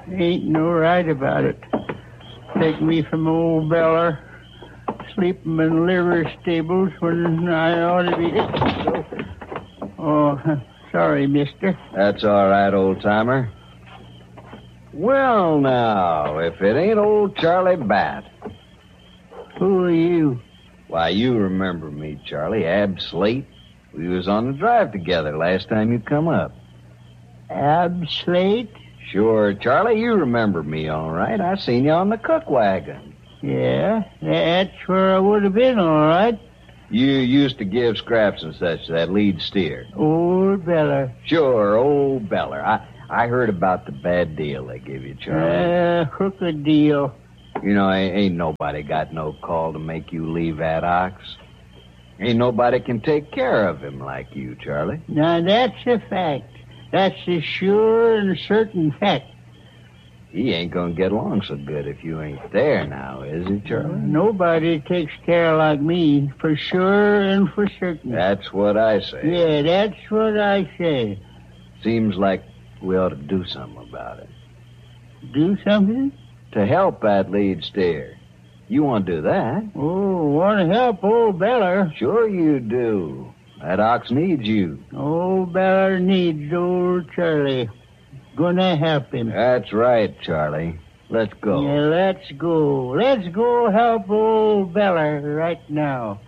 Ain't no right about it. Take me from old Beller, sleeping in liver stables when I ought to be... Oh, sorry, mister. That's all right, old-timer. Well, now, if it ain't old Charlie Bat. Who are you? Why, you remember me, Charlie. Ab Slate. We was on the drive together last time you come up. Ab Slate? Sure, Charlie, you remember me all right. I seen you on the cook wagon. Yeah, that's where I would have been, all right. You used to give scraps and such to that lead steer. Old Beller. Sure, old Beller. I heard about the bad deal they give you, Charlie. Crooked deal. You know, ain't nobody got no call to make you leave that ox. Ain't nobody can take care of him like you, Charlie. Now, that's a fact. That's a sure and certain fact. He ain't gonna get along so good if you ain't there now, is he, Charlie? Nobody takes care like me, for sure and for certain. That's what I say. Yeah, that's what I say. Seems like we ought to do something about it. Do something? To help that lead steer. You want to do that? Oh, want to help old Beller? Sure you do. That ox needs you. Old Beller needs old Charlie. Gonna help him. That's right, Charlie. Let's go. Yeah, let's go. Let's go help old Beller right now.